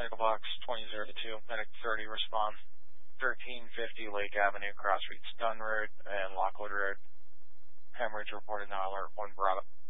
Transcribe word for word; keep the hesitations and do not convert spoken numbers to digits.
Medical Box twenty oh two, Medic thirty, respond. thirteen fifty Lake Avenue, Cross Streets, Dunn Road, and Lockwood Road. Hemorrhage reported, now alert one Bravo.